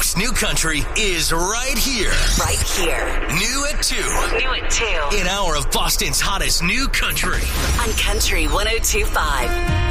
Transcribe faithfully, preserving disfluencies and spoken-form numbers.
most new country is right here. Right here. New at two. New at two. An hour of Boston's hottest new country. On Country one oh two point five.